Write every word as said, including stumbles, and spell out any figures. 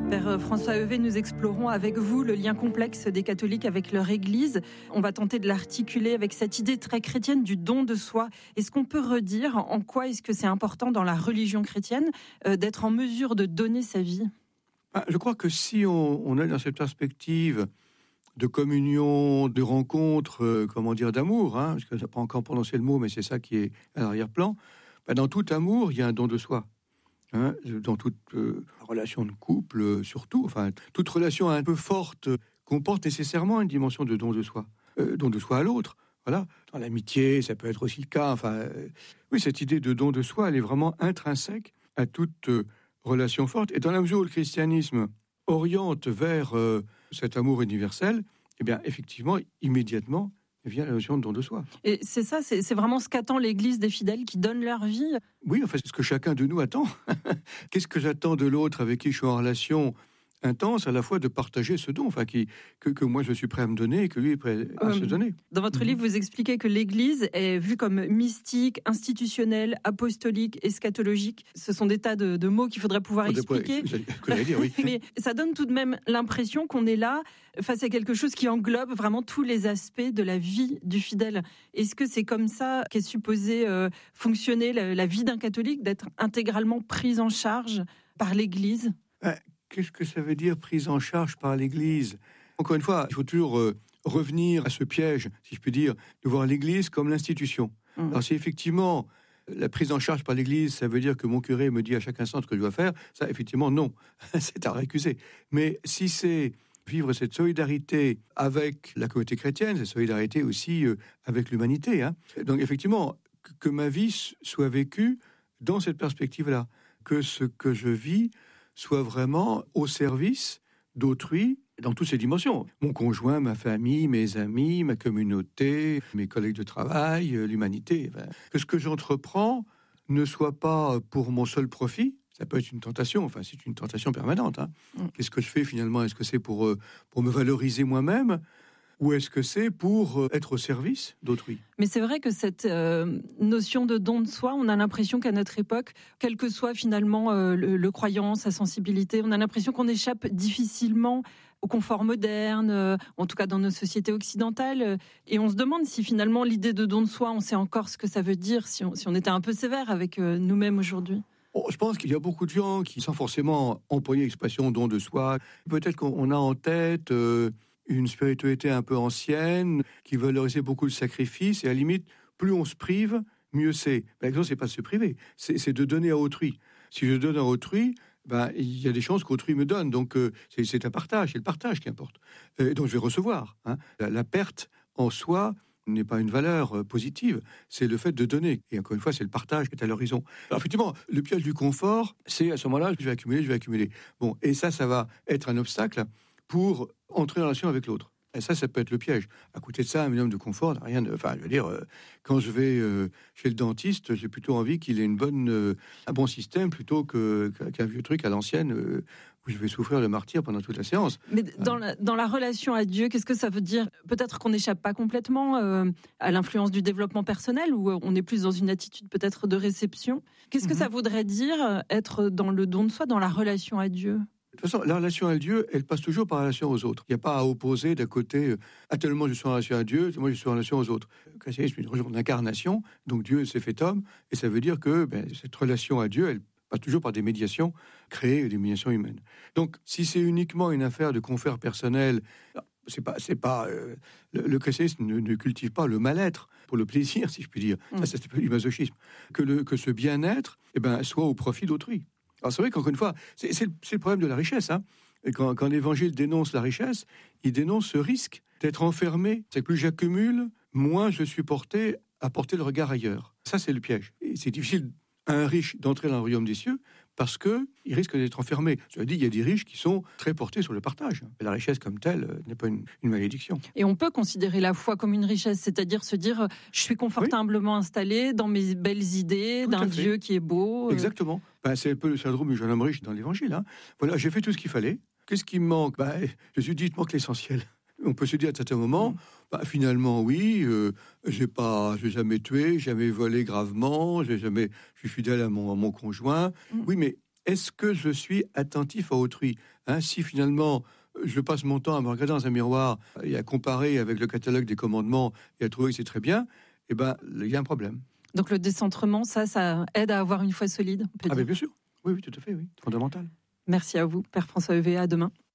Père François Heuvet, nous explorons avec vous le lien complexe des catholiques avec leur Église. On va tenter de l'articuler avec cette idée très chrétienne du don de soi. Est-ce qu'on peut redire en quoi est-ce que c'est important dans la religion chrétienne euh, d'être en mesure de donner sa vie ? Ah, je crois que si on, on est dans cette perspective de communion, de rencontre, euh, comment dire, d'amour, hein, parce que je n'ai pas encore prononcé le mot, mais c'est ça qui est à l'arrière-plan, ben dans tout amour, il y a un don de soi. Hein, dans toute euh, relation de couple, euh, surtout, enfin, toute relation un peu forte euh, comporte nécessairement une dimension de don de soi, euh, don de soi à l'autre. Voilà, dans l'amitié, ça peut être aussi le cas. Enfin, euh, oui, cette idée de don de soi, elle est vraiment intrinsèque à toute euh, relation forte. Et dans la mesure où le christianisme oriente vers euh, cet amour universel, eh bien, effectivement, immédiatement, vient la notion de don de soi. Et c'est ça, c'est, c'est vraiment ce qu'attend l'Église des fidèles qui donnent leur vie. Oui, enfin, c'est ce que chacun de nous attend. Qu'est-ce que j'attends de l'autre avec qui je suis en relation intense, à la fois de partager ce don, enfin, qui, que, que moi je suis prêt à me donner et que lui est prêt à euh, se donner. Dans votre mmh. livre, vous expliquez que l'Église est vue comme mystique, institutionnelle, apostolique, eschatologique. Ce sont des tas de, de mots qu'il faudrait pouvoir oh, expliquer. Que j'allais dire, oui. Mais ça donne tout de même l'impression qu'on est là face à quelque chose qui englobe vraiment tous les aspects de la vie du fidèle. Est-ce que c'est comme ça qu'est supposé euh, fonctionner la, la vie d'un catholique, d'être intégralement prise en charge par l'Église ? euh, Qu'est-ce que ça veut dire prise en charge par l'Église ? Encore une fois, il faut toujours euh, revenir à ce piège, si je puis dire, de voir l'Église comme l'institution. Mmh. Alors si effectivement la prise en charge par l'Église, ça veut dire que mon curé me dit à chaque instant ce que je dois faire, ça effectivement non, c'est à récuser. Mais si c'est vivre cette solidarité avec la communauté chrétienne, cette solidarité aussi euh, avec l'humanité, hein. Donc effectivement, que, que ma vie soit vécue dans cette perspective-là, que ce que je vis soit vraiment au service d'autrui dans toutes ses dimensions. Mon conjoint, ma famille, mes amis, ma communauté, mes collègues de travail, l'humanité. Enfin, que ce que j'entreprends ne soit pas pour mon seul profit. Ça peut être une tentation, enfin c'est une tentation permanente. Hein. Mm. Qu'est-ce que je fais finalement ? Est-ce que c'est pour, pour me valoriser moi-même ? Ou est-ce que c'est pour être au service d'autrui ? Mais c'est vrai que cette euh, notion de don de soi, on a l'impression qu'à notre époque, quel que soit finalement euh, le, le croyant, sa sensibilité, on a l'impression qu'on échappe difficilement au confort moderne, euh, en tout cas dans nos sociétés occidentales. Euh, et on se demande si finalement l'idée de don de soi, on sait encore ce que ça veut dire, si on, si on était un peu sévère avec euh, nous-mêmes aujourd'hui. Bon, je pense qu'il y a beaucoup de gens qui, sans forcément employer l'expression don de soi, peut-être qu'on a en tête... Euh, une spiritualité un peu ancienne, qui valorisait beaucoup le sacrifice, et à la limite, plus on se prive, mieux c'est. Mais la question, c'est pas de se priver, c'est, c'est de donner à autrui. Si je donne à autrui, ben, il y a des chances qu'autrui me donne, donc euh, c'est, c'est un partage, c'est le partage qui importe. Euh, donc je vais recevoir. Hein. La, la perte en soi n'est pas une valeur euh, positive, c'est le fait de donner. Et encore une fois, c'est le partage qui est à l'horizon. Alors effectivement, le piège du confort, c'est à ce moment-là, je vais accumuler, je vais accumuler. Bon, et ça, ça va être un obstacle pour entrer en relation avec l'autre. Et ça, ça peut être le piège. À côté de ça, un minimum de confort, n'a rien de... Enfin, je veux dire, euh, quand je vais euh, chez le dentiste, j'ai plutôt envie qu'il ait une bonne, euh, un bon système plutôt que, qu'un vieux truc à l'ancienne euh, où je vais souffrir le martyre pendant toute la séance. Mais dans, euh, la, dans la relation à Dieu, qu'est-ce que ça veut dire ? Peut-être qu'on n'échappe pas complètement euh, à l'influence du développement personnel, ou on est plus dans une attitude peut-être de réception. Qu'est-ce que mm-hmm. ça voudrait dire être dans le don de soi, dans la relation à Dieu ? De toute façon, la relation à Dieu, elle passe toujours par la relation aux autres. Il n'y a pas à opposer d'un côté, euh, ah, tellement je suis en relation à Dieu, moi je suis en relation aux autres. Le christianisme est une religion d'incarnation, donc Dieu s'est fait homme, et ça veut dire que ben, cette relation à Dieu, elle passe toujours par des médiations créées, des médiations humaines. Donc, si c'est uniquement une affaire de confort personnel, c'est pas, c'est pas, euh, le, le christianisme ne, ne cultive pas le mal-être pour le plaisir, si je puis dire. Mmh. Ça, c'est du masochisme. Que, le, que ce bien-être, eh ben, soit au profit d'autrui. Alors c'est vrai qu'encore une fois, c'est, c'est, le, c'est le problème de la richesse. Hein. Et quand, quand l'Évangile dénonce la richesse, il dénonce ce risque d'être enfermé. C'est que plus j'accumule, moins je suis porté à porter le regard ailleurs. Ça, c'est le piège. Et c'est difficile à un riche d'entrer dans le royaume des cieux parce qu'il risque d'être enfermé. Cela dit, il y a des riches qui sont très portés sur le partage. Et la richesse comme telle n'est pas une, une malédiction. Et on peut considérer la foi comme une richesse, c'est-à-dire se dire je suis confortablement oui. installé dans mes belles idées, tout d'un Dieu qui est beau. Exactement. Ben, c'est un peu le syndrome du jeune homme riche dans l'Évangile. Hein. Voilà, j'ai fait tout ce qu'il fallait. Qu'est-ce qui me manque ? Ben, je suis dit, il te manque l'essentiel. On peut se dire à certains moments, bah, finalement oui, euh, j'ai pas, j'ai jamais tué, jamais volé gravement, j'ai jamais, je suis fidèle à mon, à mon conjoint. Mm. Oui, mais est-ce que je suis attentif à autrui, hein, si finalement je passe mon temps à me regarder dans un miroir et à comparer avec le catalogue des commandements et à trouver que c'est très bien, eh ben, il y a un problème. Donc le décentrement, ça, ça aide à avoir une foi solide, on peut Ah dire. ben bien sûr, oui, oui, tout à fait, oui, fondamental. Merci à vous, Père François Heuvet, à demain.